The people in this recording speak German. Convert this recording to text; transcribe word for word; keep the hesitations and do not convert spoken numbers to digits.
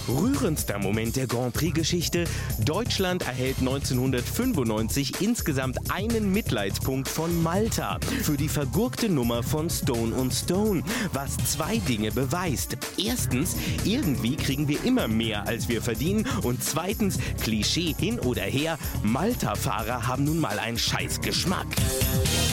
Rührendster Moment der Grand Prix-Geschichte: Deutschland erhält neunzehnhundertfünfundneunzig insgesamt einen Mitleidspunkt von Malta für die vergurkte Nummer von Stone und Stone, was zwei Dinge beweist. Erstens, irgendwie kriegen wir immer mehr, als wir verdienen. Und zweitens, Klischee hin oder her, Malta-Fahrer haben nun mal einen scheiß Geschmack.